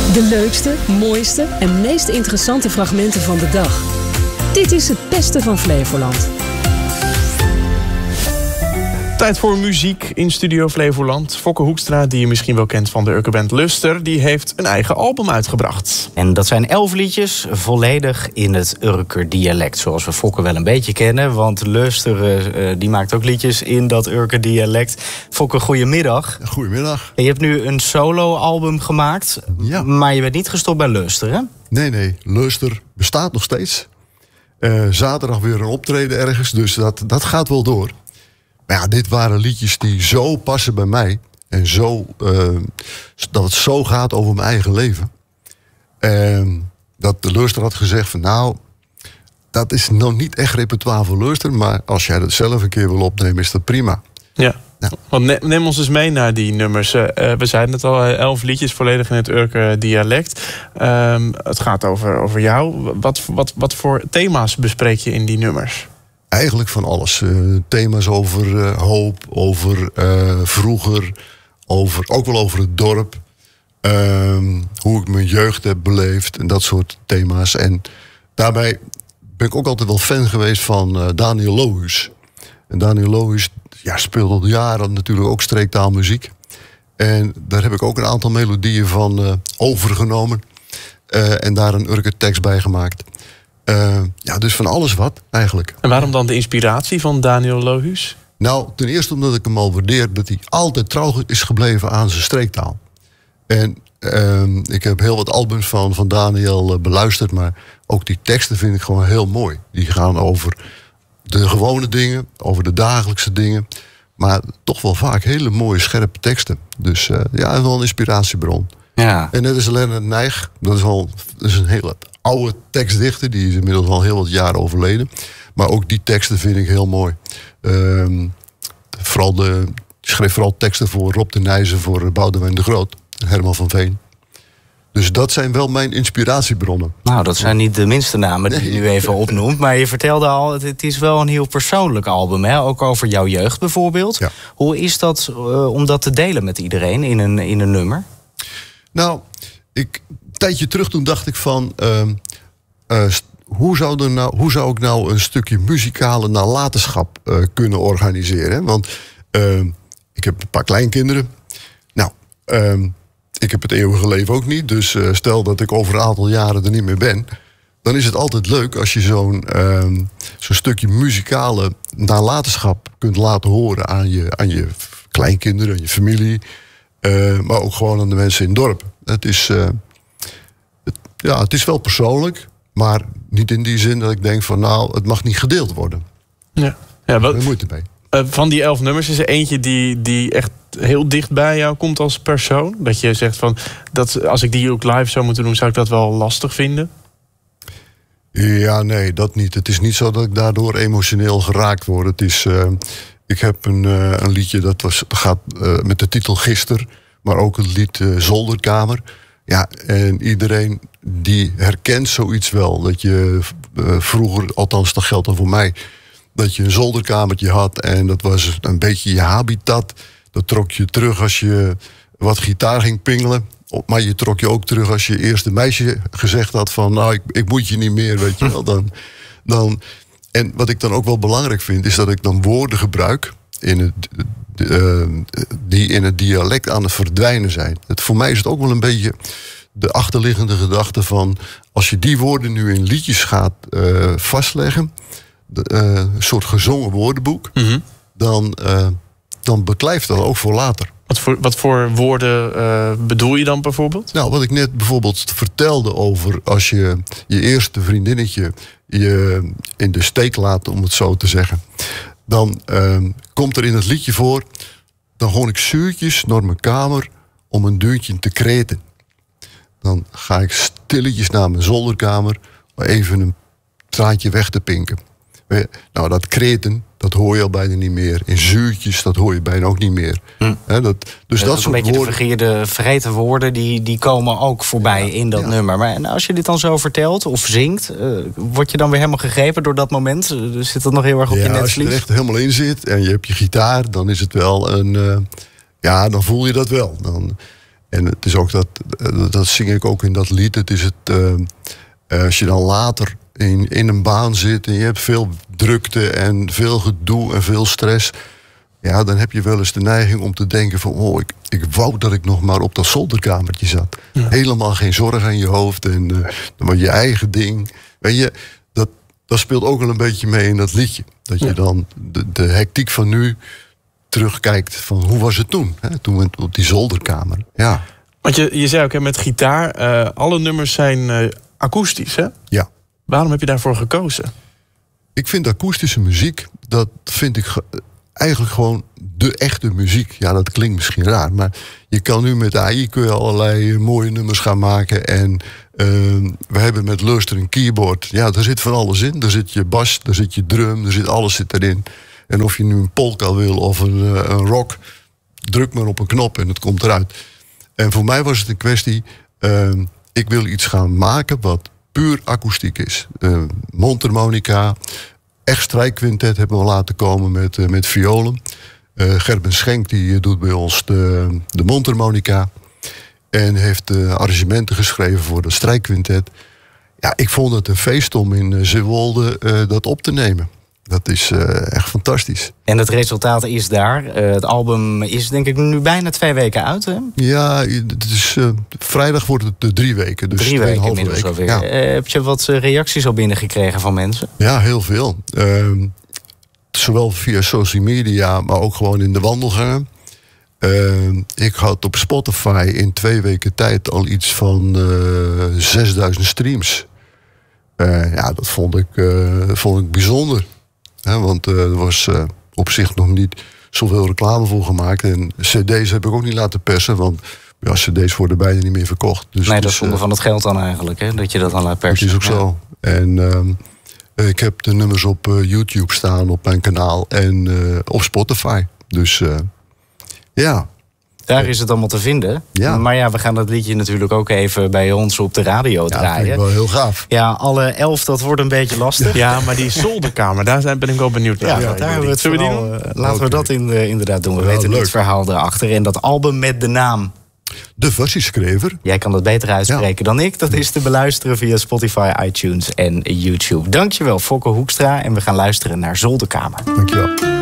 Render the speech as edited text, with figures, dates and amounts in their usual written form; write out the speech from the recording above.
De leukste, mooiste en meest interessante fragmenten van de dag. Dit is het beste van Flevoland. Tijd voor muziek in Studio Flevoland. Fokke Hoekstra, die je misschien wel kent van de Urkenband Luster, die heeft een eigen album uitgebracht. En dat zijn 11 liedjes, volledig in het Urker dialect. Zoals we Fokke wel een beetje kennen. Want Luster die maakt ook liedjes in dat Urker dialect. Fokke, goedemiddag. Goedemiddag. En je hebt nu een solo-album gemaakt. Ja. Maar je bent niet gestopt bij Luster, hè? Nee. Luster bestaat nog steeds. Zaterdag weer een optreden ergens. Dus dat gaat wel door. Maar ja, dit waren liedjes die zo passen bij mij. En zo, dat het zo gaat over mijn eigen leven. Dat de Luster had gezegd van nou, dat is nog niet echt repertoire voor Luster. Maar als jij dat zelf een keer wil opnemen, is dat prima. Ja. Nou. Want neem ons eens mee naar die nummers. We zeiden het al, 11 liedjes volledig in het Urker dialect. Het gaat over jou. Wat voor thema's bespreek je in die nummers? Eigenlijk van alles. Thema's over hoop, over vroeger, ook wel over het dorp. Hoe ik mijn jeugd heb beleefd en dat soort thema's. En daarbij ben ik ook altijd wel fan geweest van Daniel Lohuus. En Daniel Lohuus speelt al jaren natuurlijk ook streektaalmuziek. En daar heb ik ook een aantal melodieën van overgenomen. En daar een Urker tekst bij gemaakt. Dus van alles wat, eigenlijk. En waarom dan de inspiratie van Daniel Lohuus? Nou, ten eerste omdat ik hem al waardeer dat hij altijd trouw is gebleven aan zijn streektaal. En ik heb heel wat albums van Daniel beluisterd, maar ook die teksten vind ik gewoon heel mooi. Die gaan over de gewone dingen, over de dagelijkse dingen. Maar toch wel vaak hele mooie, scherpe teksten. Dus wel een inspiratiebron. Ja. En net is Lennart Nijg, dat is een hele oude tekstdichter. Die is inmiddels al heel wat jaren overleden. Maar ook die teksten vind ik heel mooi. Schreef vooral teksten voor Rob de Nijzen, voor Boudewijn de Groot. Herman van Veen. Dus dat zijn wel mijn inspiratiebronnen. Nou, dat zijn niet de minste namen die je nu even opnoemt. Maar je vertelde al, het is wel een heel persoonlijk album. Hè? Ook over jouw jeugd bijvoorbeeld. Ja. Hoe is dat om dat te delen met iedereen in een nummer? Nou, een tijdje terug toen dacht ik van hoe zou ik nou een stukje muzikale nalatenschap kunnen organiseren? Want ik heb een paar kleinkinderen. Nou, ik heb het eeuwige leven ook niet. Dus stel dat ik over een aantal jaren er niet meer ben, dan is het altijd leuk als je zo'n stukje muzikale nalatenschap kunt laten horen aan je kleinkinderen, aan je familie. Maar ook gewoon aan de mensen in het dorp. Het is wel persoonlijk, maar niet in die zin dat ik denk van nou, het mag niet gedeeld worden. Ja, daar heb ik moeite mee. Van die 11 nummers is er eentje die echt heel dicht bij jou komt als persoon? Dat je zegt van, als ik die ook live zou moeten doen, zou ik dat wel lastig vinden? Ja, nee, dat niet. Het is niet zo dat ik daardoor emotioneel geraakt word. Het is, ik heb een liedje dat gaat met de titel Gister, maar ook het lied Zolderkamer. Ja, en iedereen die herkent zoiets wel. Dat je vroeger, althans dat geldt dan voor mij, dat je een zolderkamertje had en dat was een beetje je habitat. Dat trok je terug als je wat gitaar ging pingelen. Maar je trok je ook terug als je eerste meisje gezegd had van nou, ik moet je niet meer, weet je wel. En wat ik dan ook wel belangrijk vind, is dat ik dan woorden gebruik die in het dialect aan het verdwijnen zijn. Voor mij is het ook wel een beetje de achterliggende gedachte van als je die woorden nu in liedjes gaat vastleggen, een soort gezongen woordenboek, dan beklijft dat ook voor later. Wat voor woorden bedoel je dan bijvoorbeeld? Nou, wat ik net bijvoorbeeld vertelde over als je eerste vriendinnetje je in de steek laat, om het zo te zeggen. Dan komt er in het liedje voor, dan gooi ik zuurtjes naar mijn kamer om een deuntje te kreten. Dan ga ik stilletjes naar mijn zolderkamer om even een traantje weg te pinken. Nou, dat kreten, dat hoor je al bijna niet meer. In zuurtjes, dat hoor je bijna ook niet meer. Dus dat soort een beetje woorden, de vergeerde, vergeten woorden, die komen ook voorbij in dat nummer. Maar als je dit dan zo vertelt of zingt, word je dan weer helemaal gegrepen door dat moment? Zit dat nog heel erg op je netvlies? Als je er echt helemaal in zit en je hebt je gitaar, dan is het wel dan voel je dat wel. En het is ook dat zing ik ook in dat lied. Het is als je dan later in een baan zit en je hebt veel drukte en veel gedoe en veel stress, ja, dan heb je wel eens de neiging om te denken van, ik wou dat ik nog maar op dat zolderkamertje zat. Ja. Helemaal geen zorg aan je hoofd en dan maar je eigen ding. Weet je, dat speelt ook wel een beetje mee in dat liedje. Dat je dan de hectiek van nu terugkijkt van hoe was het toen? Hè? Toen op die zolderkamer. Ja. Want je zei ook met gitaar, alle nummers zijn akoestisch, hè? Ja. Waarom heb je daarvoor gekozen? Ik vind akoestische muziek, dat vind ik eigenlijk gewoon de echte muziek. Ja, dat klinkt misschien raar, maar je kan nu met AI kun je allerlei mooie nummers gaan maken. En we hebben met Luster een keyboard. Ja, daar zit van alles in. Daar zit je bas, daar zit je drum, alles zit erin. En of je nu een polka wil of een rock, druk maar op een knop en het komt eruit. En voor mij was het een kwestie, ik wil iets gaan maken wat puur akoestiek is. Mondharmonica, echt strijkquintet hebben we laten komen met violen. Gerben Schenk die doet bij ons de mondharmonica. En heeft arrangementen geschreven voor de strijkquintet. Ja, ik vond het een feest om in Zeewolde dat op te nemen. Dat is echt fantastisch. En het resultaat is daar. Het album is denk ik nu bijna 2 weken uit, hè? Ja, het is, vrijdag wordt het 3 weken. Dus 3 weken inmiddels alweer. Ja. Heb je wat reacties al binnengekregen van mensen? Ja, heel veel. Zowel via social media, maar ook gewoon in de wandelgangen. Ik had op Spotify in 2 weken tijd al iets van 6000 streams. Ja, dat vond ik bijzonder. Want er was op zich nog niet zoveel reclame voor gemaakt. En cd's heb ik ook niet laten persen, want ja, cd's worden bijna niet meer verkocht. Dus nee, dat is zonde van het geld dan eigenlijk, hè? Dat je dat dan laat persen. Dat is ook zo. En ik heb de nummers op YouTube staan op mijn kanaal en op Spotify. Dus ja. Daar is het allemaal te vinden. Ja. Maar ja, we gaan dat liedje natuurlijk ook even bij ons op de radio draaien. Ja, dat vind ik wel heel gaaf. Ja, alle 11, dat wordt een beetje lastig. Ja, maar die zolderkamer, daar ben ik wel benieuwd naar. Ja, daar hebben we het Zullen we die vooral, laten we dat inderdaad doen. We weten leuk. het verhaal erachter. En dat album met de naam... De versieschrijver. Jij kan dat beter uitspreken dan ik. Dat is te beluisteren via Spotify, iTunes en YouTube. Dankjewel, Fokke Hoekstra. En we gaan luisteren naar Zolderkamer. Dankjewel.